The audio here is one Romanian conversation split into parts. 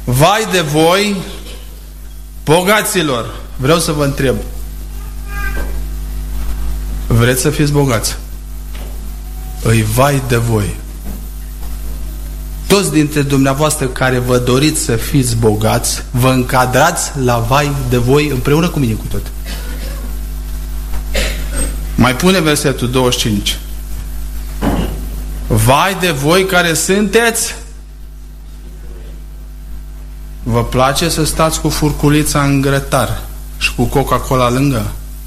Vai de voi, bogaților! Vreau să vă întreb. Vreți să fiți bogați? Îi vai de voi. Toți dintre dumneavoastră care vă doriți să fiți bogați, vă încadrați la vai de voi împreună cu mine cu tot. Mai pune versetul 25. Vai de voi care sunteți. Vă place să stați cu furculița în grătar și cu Coca-Cola lângă?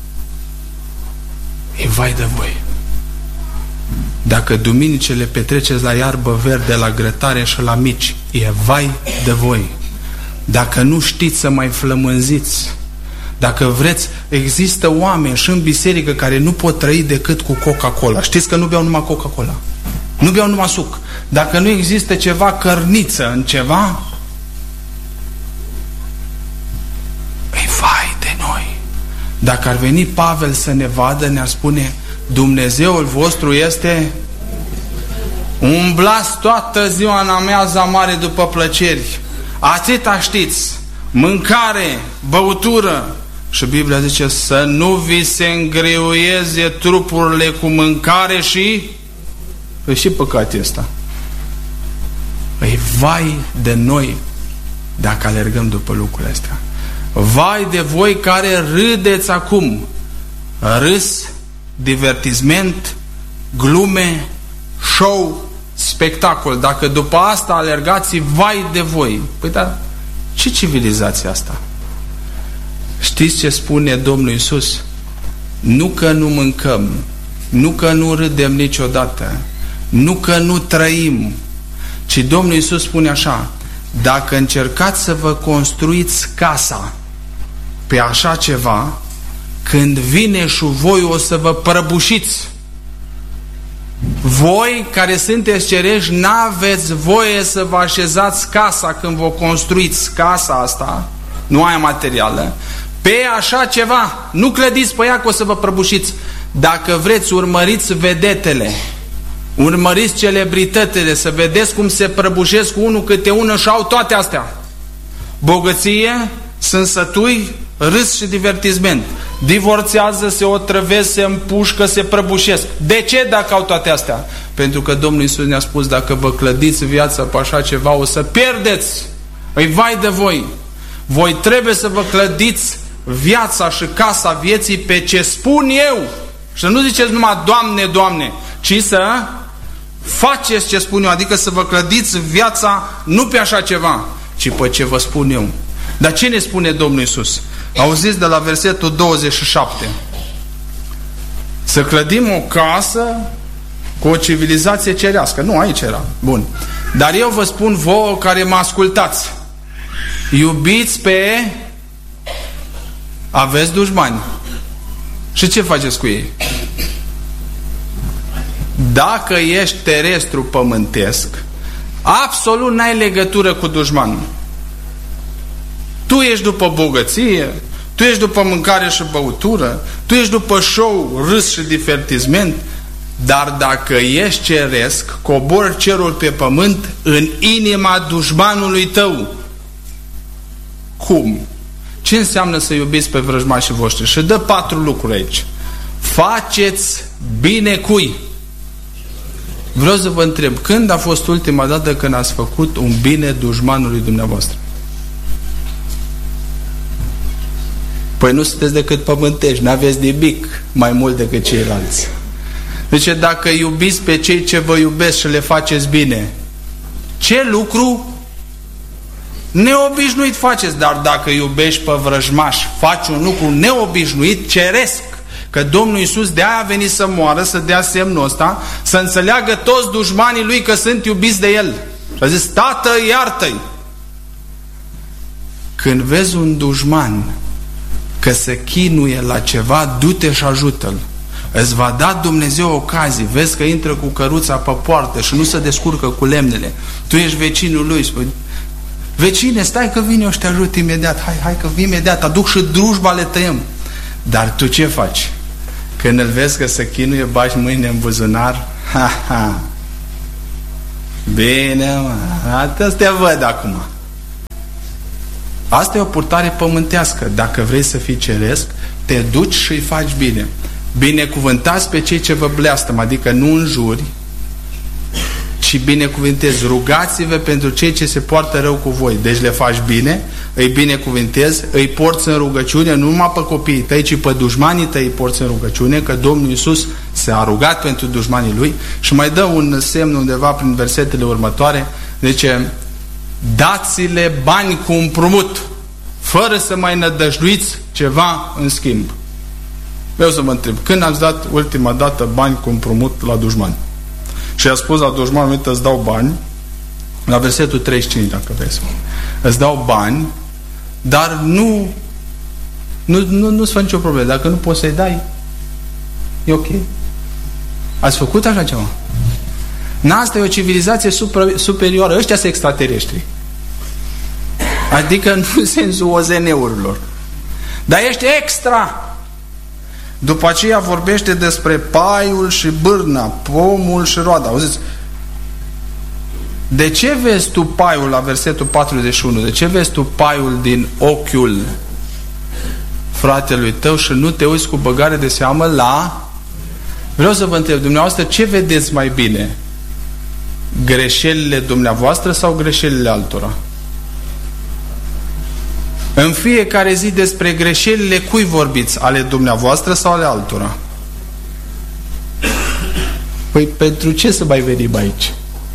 E vai de voi. Dacă duminicile petreceți la iarbă verde, la grătare și la mici, e vai de voi. Dacă nu știți să mai flămânziți, dacă vreți, există oameni și în biserică care nu pot trăi decât cu Coca-Cola. Știți că nu beau numai Coca-Cola, nu beau numai suc. Dacă nu există ceva cărniță în ceva, e vai de noi. Dacă ar veni Pavel să ne vadă, ne-ar spune: Dumnezeul vostru este... Umblați toată ziua în amiaza mare după plăceri. Atâta știți. Mâncare, băutură. Și Biblia zice să nu vi se îngreuieze trupurile cu mâncare și... Păi și păcatul ăsta. Păi vai de noi dacă alergăm după lucrurile astea. Vai de voi care râdeți acum. Râs, divertisment, glume, show, spectacol. Dacă după asta alergați, vai de voi. Păi dar ce civilizație asta? Știți ce spune Domnul Iisus? Nu că nu mâncăm, nu că nu râdem niciodată, nu că nu trăim, ci Domnul Iisus spune așa: dacă încercați să vă construiți casa pe așa ceva, când vine și voi o să vă prăbușiți. Voi care sunteți cerești n-aveți voie să vă așezați casa când vă construiți casa asta, nu aia materială, pe așa ceva. Nu clădiți pe ea că o să vă prăbușiți. Dacă vreți, urmăriți vedetele, urmăriți celebritățile, să vedeți cum se prăbușesc unul câte unul și au toate astea. Bogăție, sunt sătui, râs și divertisment. Divorțează, se otrăvesc, se împușcă, se prăbușesc. De ce dacă au toate astea? Pentru că Domnul Iisus ne-a spus: dacă vă clădiți viața pe așa ceva, o să pierdeți. Îi vai de voi. Voi trebuie să vă clădiți viața și casa vieții pe ce spun eu. Și să nu ziceți numai Doamne, Doamne, ci să faceți ce spun eu. Adică să vă clădiți viața nu pe așa ceva, ci pe ce vă spun eu. Dar ce ne spune Domnul Iisus? Auziți de la versetul 27. Să clădim o casă cu o civilizație cerească. Nu, aici era. Bun. Dar eu vă spun vouă care mă ascultați: iubiți pe... Aveți dușmani. Și ce faceți cu ei? Dacă ești terestru pământesc, absolut n-ai legătură cu dușmanul. Tu ești după bogăție, tu ești după mâncare și băutură, tu ești după show, râs și divertisment, dar dacă ești ceresc, cobori cerul pe pământ în inima dușmanului tău. Cum? Ce înseamnă să iubiți pe vrăjmașii voștri? Și dă 4 lucruri aici. Faceți bine cui? Vreau să vă întreb, când a fost ultima dată când ați făcut un bine dușmanului dumneavoastră? Păi nu sunteți decât pământești, n-aveți nimic mai mult decât ceilalți. Deci dacă iubiți pe cei ce vă iubesc și le faceți bine, ce lucru neobișnuit faceți? Dar dacă iubești pe vrăjmași, faci un lucru neobișnuit, ceresc. Că Domnul Iisus de-aia a venit să moară, să dea semnul ăsta, să înțeleagă toți dușmanii lui că sunt iubiți de El. Și a zis: Tată, iartă-i! Când vezi un dușman că se chinuie la ceva, du-te și ajută-l. Îți va da Dumnezeu ocazii. Vezi că intră cu căruța pe poartă și nu se descurcă cu lemnele. Tu ești vecinul lui, spui: vecine, stai că vin eu și te ajut imediat. Hai că vin imediat, aduc și drujba, le tăiem. Dar tu ce faci? Când îl vezi că se chinuie, bagi mâine în buzunar? Bine, mă, atât te văd acum. Asta e o purtare pământească. Dacă vrei să fii ceresc, te duci și îi faci bine. Binecuvântați pe cei ce vă bleastămă, adică nu înjuri, ci binecuvântezi. Rugați-vă pentru cei ce se poartă rău cu voi. Deci le faci bine, îi binecuvântezi, îi porți în rugăciune, nu numai pe copiii tăi, ci pe dușmanii tăi îi porți în rugăciune, că Domnul Iisus s-a rugat pentru dușmanii Lui. Și mai dă un semn undeva prin versetele următoare, zice: dați-le bani cu împrumut, fără să mai nădăjduiți ceva în schimb. Eu să vă întreb, când ați dat ultima dată bani cu împrumut la dușmani? Și a spus la dușman: uite, îți dau bani, la versetul 35, dacă vrei să îți dau bani, dar nu-ți fac nicio problemă. Dacă nu poți să-i dai, e ok. Ați făcut așa ceva? Asta e o civilizație superioară. Ăștia sunt extraterestri. Adică nu în sensul OZN-urilor. Dar ești extra. După aceea vorbește despre paiul și bârna, pomul și roada. Auziți? De ce vezi tu paiul la versetul 41? De ce vezi tu paiul din ochiul fratelui tău și nu te uiți cu băgare de seamă la... Vreau să vă întreb, dumneavoastră, ce vedeți mai bine? Greșelile dumneavoastră sau greșelile altora? În fiecare zi despre greșelile cui vorbiți? Ale dumneavoastră sau ale altora? Păi pentru ce să mai venim aici?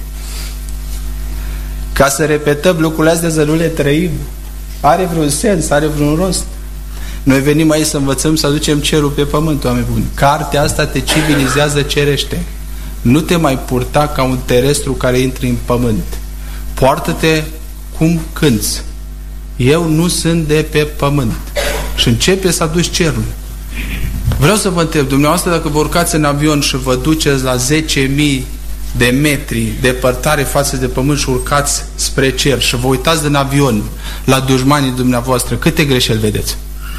Ca să repetăm lucrurile astea, să nu le trăim? Are vreun sens? Are vreun rost? Noi venim aici să învățăm să aducem cerul pe pământ, oameni buni. Cartea asta te civilizează cerește. Nu te mai purta ca un terestru care intri în pământ. Poartă-te cum cânți. Eu nu sunt de pe pământ. Și începe să aduci cerul. Vreau să vă întreb, dumneavoastră, dacă vă urcați în avion și vă duceți la 10.000 de metri depărtare față de pământ și urcați spre cer și vă uitați din avion la dușmanii dumneavoastră, câte greșeli vedeți?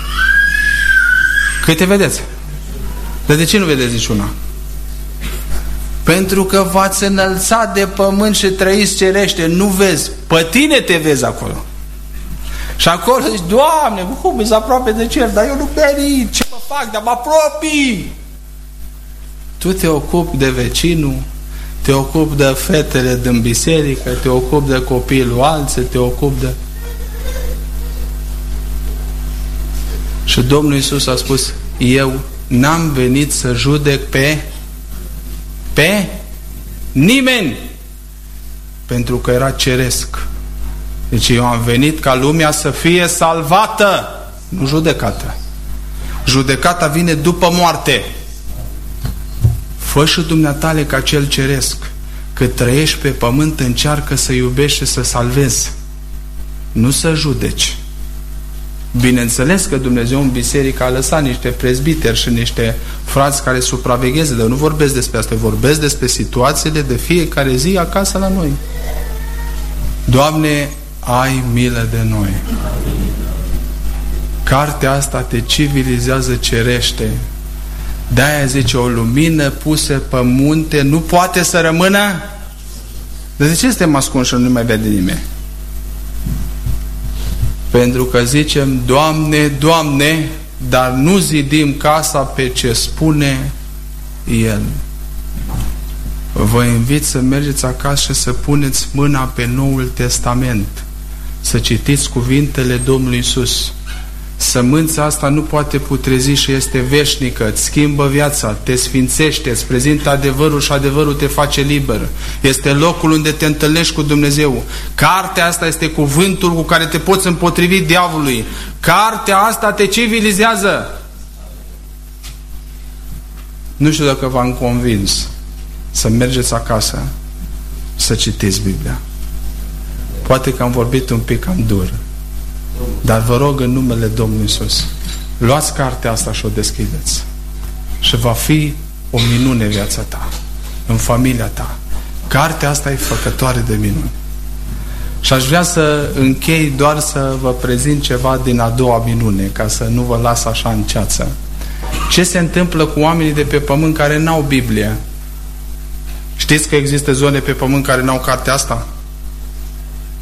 Câte vedeți? Dar de ce nu vedeți niciuna? Pentru că v-ați înălțat de pământ și trăiți cerește. Nu vezi. Pe tine te vezi acolo. Și acolo zici: Doamne, cum ești aproape de cer, dar eu nu merit, ce mă fac, dar mă apropii. Tu te ocupi de vecinul, te ocupi de fetele din biserică, te ocupi de copiii alții, te ocupi de... Și Domnul Iisus a spus: eu n-am venit să judec pe nimeni, pentru că era ceresc. Deci eu am venit ca lumea să fie salvată, nu judecată. Judecata vine după moarte. Fă și dumneatale ca cel ceresc. Cât trăiești pe pământ, încearcă să iubești și să salvezi, nu să judeci. Bineînțeles că Dumnezeu în biserică a lăsat niște prezbiteri și niște frați care supravegheze, dar nu vorbesc despre asta, vorbesc despre situațiile de fiecare zi acasă la noi. Doamne, ai milă de noi. Cartea asta te civilizează cerește. De-aia zice: o lumină pusă pe munte nu poate să rămână. De ce suntem ascunși și nu mai vede nimeni? Pentru că zicem: Doamne, Doamne, dar nu zidim casa pe ce spune El. Vă invit să mergeți acasă și să puneți mâna pe Noul Testament, să citiți cuvintele Domnului Iisus. Sămânța asta nu poate putrezi și este veșnică, îți schimbă viața, te sfințește, îți prezintă adevărul și adevărul te face liber. Este locul unde te întâlnești cu Dumnezeu. Cartea asta este cuvântul cu care te poți împotrivi diavolului. Cartea asta te civilizează. Nu știu dacă v-am convins să mergeți acasă să citiți Biblia. Poate că am vorbit un pic cam dur, dar vă rog în numele Domnului Iisus, luați cartea asta și o deschideți. Și va fi o minune viața ta, în familia ta. Cartea asta e făcătoare de minuni. Și aș vrea să închei doar să vă prezint ceva din a doua minune, ca să nu vă las așa în ceață. Ce se întâmplă cu oamenii de pe pământ care n-au Biblie? Știți că există zone pe pământ care n-au cartea asta?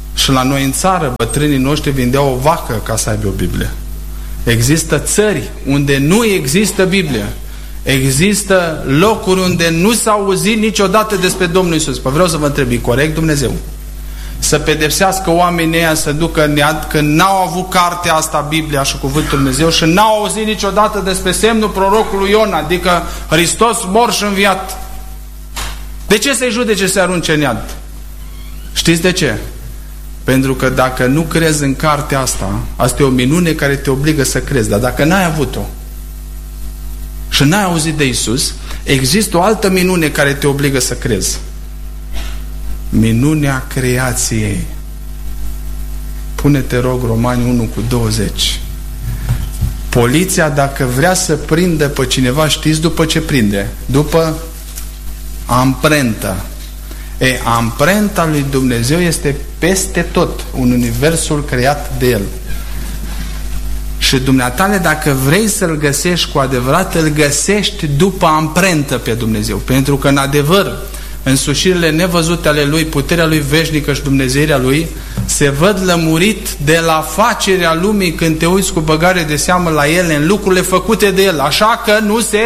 Și la noi în țară, bătrânii noștri vindeau o vacă ca să aibă o Biblie. Există țări unde nu există Biblie. Există locuri unde nu s-a auzit niciodată despre Domnul Iisus. Păi vreau să vă întreb, e corect Dumnezeu să pedepsească oamenii ăia să ducă în iad când n-au avut cartea asta, Biblia și Cuvântul Dumnezeu, și n-au auzit niciodată despre semnul prorocului Iona, adică Hristos mor și înviat? De ce să-i judece să-i arunce în iad? Știți de ce? Pentru că dacă nu crezi în cartea asta, asta e o minune care te obligă să crezi, dar dacă n-ai avut-o și n-ai auzit de Iisus, există o altă minune care te obligă să crezi. Minunea creației. Pune-te rog Romani 1:20. Poliția, dacă vrea să prindă pe cineva, știți după ce prinde? După amprentă. Amprenta lui Dumnezeu este peste tot, în universul creat de El. Și dumneatale, dacă vrei să-L găsești cu adevărat, îl găsești după amprentă pe Dumnezeu. Pentru că, în adevăr, însușirile nevăzute ale Lui, puterea Lui veșnică și dumnezeirea Lui se văd lămurit de la facerea lumii când te uiți cu băgare de seamă la ele, în lucrurile făcute de El. Așa că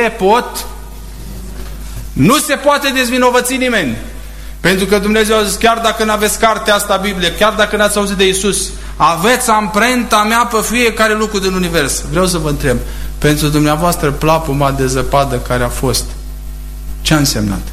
nu se poate dezvinovăți nimeni. Pentru că Dumnezeu a zis, chiar dacă n-aveți cartea asta, Biblie, chiar dacă n-ați auzit de Iisus, aveți amprenta mea pe fiecare lucru din univers. Vreau să vă întreb, pentru dumneavoastră plapuma de zăpadă care a fost, ce a însemnat?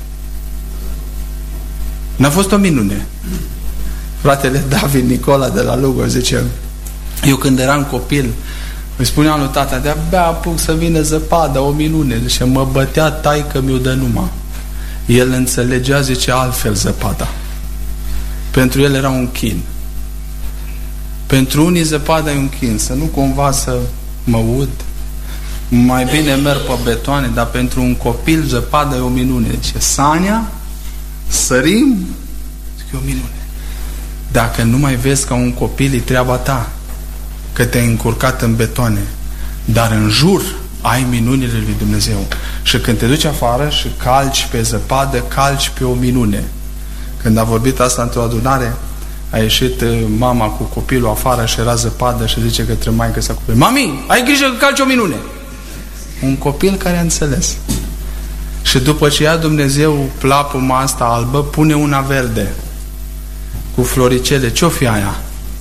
N-a fost o minune? Fratele David Nicola de la Lugoj zice, eu când eram copil, îi spuneam lui tata, de-abia apuc să vină zăpada, o minune. Zice, mă bătea taică-miu de numai. El înțelegea, zice, altfel zăpada. Pentru el era un chin. Pentru unii zăpada e un chin, să nu cumva să mă ud, mai bine merg pe betoane, dar pentru un copil zăpada e o minune. Zice, Sania, sărim, zic, e o minune. Dacă nu mai vezi ca un copil, e treaba ta, că te-ai încurcat în betoane, dar în jur ai minunile lui Dumnezeu. Și când te duci afară și calci pe zăpadă, calci pe o minune. Când a vorbit asta într-o adunare, a ieșit mama cu copilul afară și era zăpadă și zice către maică sa copil, mami, ai grijă că calci o minune. Un copil care a înțeles. Și după ce ia Dumnezeu plapuma asta albă, pune una verde cu floricele. Ce-o fi aia?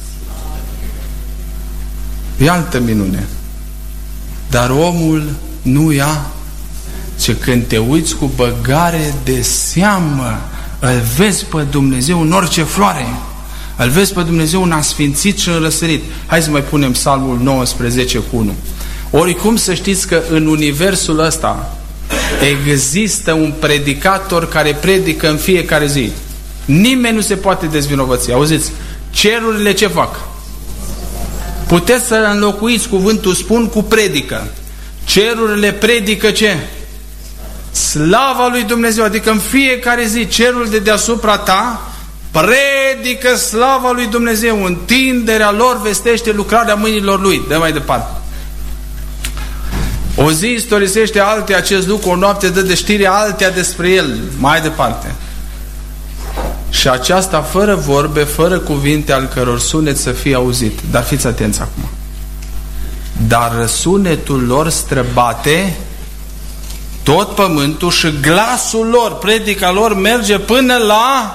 E altă minune. Dar omul nu ia, ce când te uiți cu băgare de seamă, îl vezi pe Dumnezeu în orice floare, îl vezi pe Dumnezeu în asfințit și în răsărit. Hai să mai punem Psalmul 19:1. Oricum să știți că în universul ăsta există un predicator care predică în fiecare zi. Nimeni nu se poate dezvinovăți. Auziți? Cerurile ce fac? Puteți să înlocuiți cuvântul spun cu predică. Cerurile predică ce? Slava lui Dumnezeu. Adică în fiecare zi cerul de deasupra ta predică slava lui Dumnezeu. Întinderea lor vestește lucrarea mâinilor lui. Dă mai departe. O zi istorisește altea acest lucru, o noapte dă de știre altea despre el. Mai departe. Și aceasta fără vorbe, fără cuvinte al căror sunet să fie auzit. Dar fiți atenți acum. Dar sunetul lor străbate tot pământul și glasul lor, predica lor merge până la...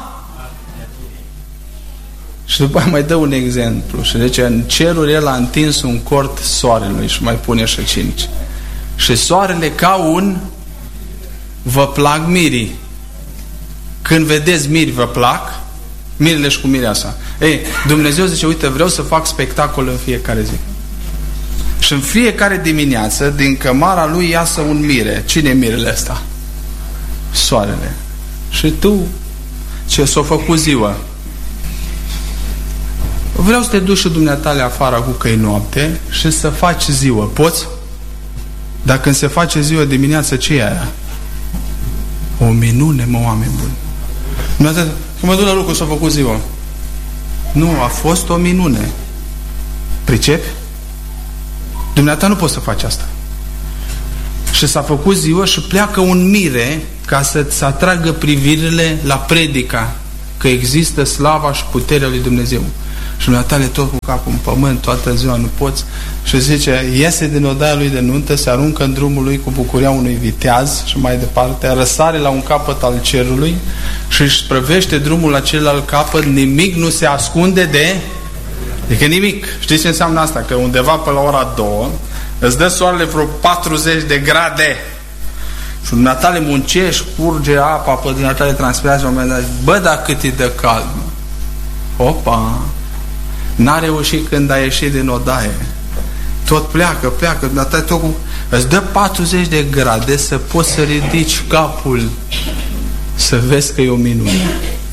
Și după aia mai dă un exemplu. Și zice, în cerul el a întins un cort soarelui și mai pune și 5. Și soarele ca un... Vă plac mirii. Când vedeți miri, vă plac? Mirile și cu mireasa. Ei, Dumnezeu zice, uite, vreau să fac spectacol în fiecare zi. Și în fiecare dimineață, din cămara lui iasă un mire. Cine e mirele ăsta? Soarele. Și tu, ce s-a făcut ziua? Vreau să te duci și dumneatale afară cu că e noapte și să faci ziua. Poți? Dar când se face ziua dimineață, ce e aia? O minune, mă, oameni buni. Când mă duc la lucru, s-a făcut ziua. Nu, a fost o minune. Pricepi? Dumneata nu poți să faci asta. Și s-a făcut ziua și pleacă un mire ca să-ți atragă privirile la predica că există slava și puterea lui Dumnezeu. și dumneatale tot cu capul în pământ, toată ziua nu poți. Și zice, iese din odaia lui de nuntă, se aruncă în drumul lui cu bucuria unui viteaz și mai departe, răsare la un capăt al cerului și își prăvește drumul la celălalt capăt, nimic nu se ascunde de... Adică nimic. Știți ce înseamnă asta? Că undeva pe la ora 2 îți dă soarele vreo 40 de grade și dumneatale muncești, curge apa pe dumneatale, transpirați la un moment dat. Bă, dar cât e de cald. Opa! N-a reușit când a ieșit din odaie. Tot pleacă, dumneatale tot cu... Îți dă 40 de grade să poți să ridici capul să vezi că e o minune.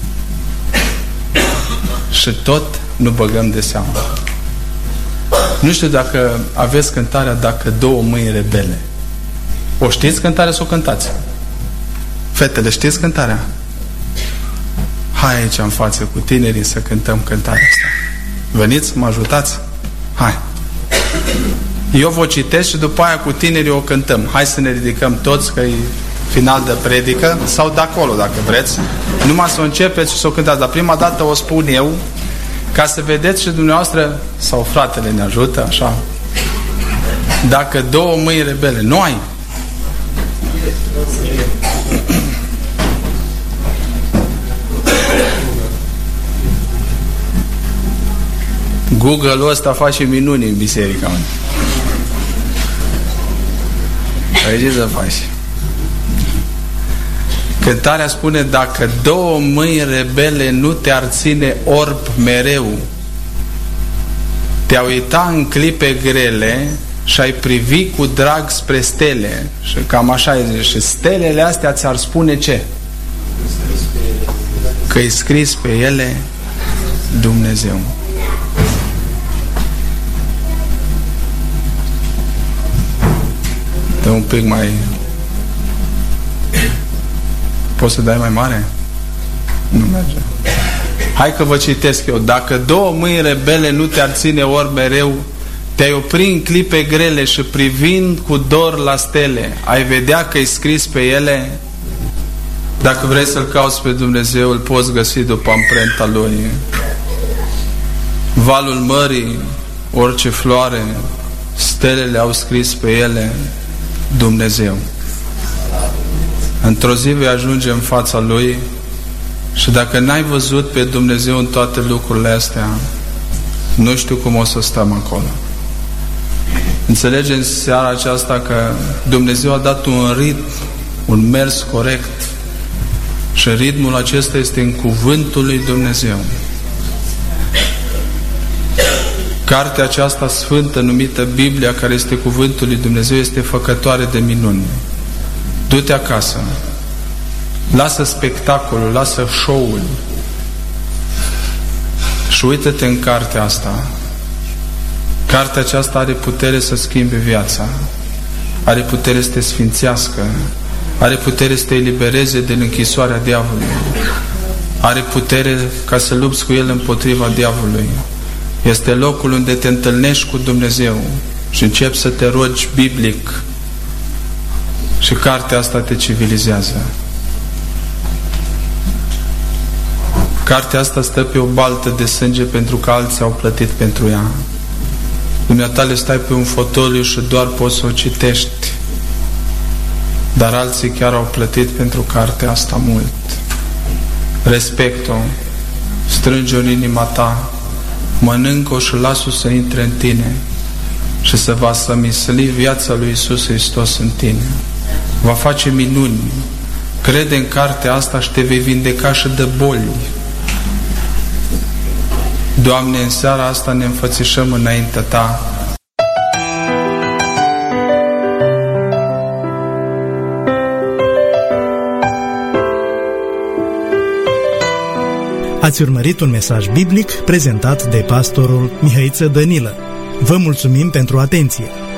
Și tot nu băgăm de seamă. Nu știu dacă aveți cântarea Dacă două mâini rebele. O știți cântarea să o cântați? Fetele, știți cântarea? Hai aici în față cu tinerii să cântăm cântarea asta. Veniți, mă ajutați? Hai. Eu vă citesc și după aia cu tinerii o cântăm. Hai să ne ridicăm toți, că e final de predică, sau de acolo dacă vreți. Numai să o începeți și să o cântați. Dar prima dată o spun eu, ca să vedeți și dumneavoastră, sau fratele ne ajută, așa. Dacă două mâini rebele, nu ai. Google-ul ăsta face minuni în biserica mea. Aici să faci. Cântarea spune, dacă două mâini rebele nu te-ar ține orb mereu, te-ai uita în clipe grele și ai privi cu drag spre stele. Și cam așa e. Și stelele astea ți-ar spune ce? Că e scris pe ele Dumnezeu. Dă un pic mai... Poți să dai mai mare? Nu merge. Hai că vă citesc eu. Dacă două mâini rebele nu te-ar ține ori mereu, te-ai opri în clipe grele și privind cu dor la stele, ai vedea că e scris pe ele. Dacă vrei să-L cauți pe Dumnezeu, îl poți găsi după amprenta Lui. Valul mării, orice floare, stelele au scris pe ele Dumnezeu. Într-o zi vei ajunge în fața Lui și dacă n-ai văzut pe Dumnezeu în toate lucrurile astea, nu știu cum o să stăm acolo. Înțelegem în seara aceasta că Dumnezeu a dat un ritm, un mers corect și ritmul acesta este în cuvântul lui Dumnezeu. Cartea aceasta sfântă numită Biblia, care este cuvântul lui Dumnezeu, este făcătoare de minuni. Du-te acasă, lasă spectacolul, lasă show-ul și uită-te în cartea asta. Cartea aceasta are putere să schimbe viața, are putere să te sfințească, are putere să te elibereze din închisoarea diavolului, are putere ca să lupți cu el împotriva diavolului. Este locul unde te întâlnești cu Dumnezeu și începi să te rogi biblic. Și cartea asta te civilizează. Cartea asta stă pe o baltă de sânge pentru că alții au plătit pentru ea. Dumneatale stai pe un fotoliu și doar poți să o citești. Dar alții chiar au plătit pentru cartea asta mult. Respect-o, strânge-o în inima ta, mănâncă-o și lasă-o să intre în tine și să va sămisli viața lui Iisus Hristos în tine. Va face minuni. Crede în cartea asta și te vei vindeca și de boli. Doamne, în seara asta ne înfățișăm înaintea Ta. Ați urmărit un mesaj biblic prezentat de pastorul Mihăiță Dănilă. Vă mulțumim pentru atenție!